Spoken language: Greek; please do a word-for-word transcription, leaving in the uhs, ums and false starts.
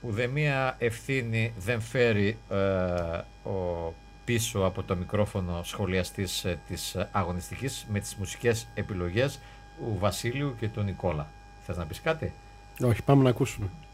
ουδέμια ευθύνη δεν φέρει ε, ο πίσω από το μικρόφωνο σχολιαστής ε, της αγωνιστικής με τις μουσικές επιλογές του Βασίλειου και του Νικόλα. Θες να πεις κάτι? Όχι, πάμε να ακούσουμε.